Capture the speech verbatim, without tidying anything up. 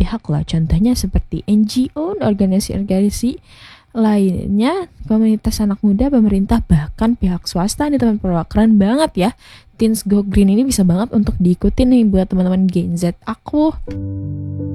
pihak loh, contohnya seperti N G O, organisasi-organisasi lainnya, komunitas anak muda, pemerintah, bahkan pihak swasta nih teman-teman. Keren banget ya. Teens Go Green ini bisa banget untuk diikuti nih buat teman-teman Gen Z aku.